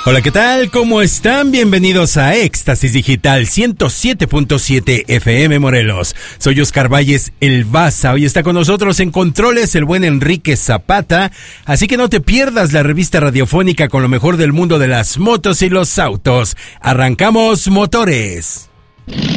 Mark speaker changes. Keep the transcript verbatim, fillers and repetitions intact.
Speaker 1: Hola, ¿qué tal? ¿Cómo están? Bienvenidos a Éxtasis Digital ciento siete punto siete F M Morelos. Soy Oscar Valles, el Baza. Hoy está con nosotros en controles el buen Enrique Zapata. Así que no te pierdas la revista radiofónica con lo mejor del mundo de las motos y los autos. Arrancamos motores.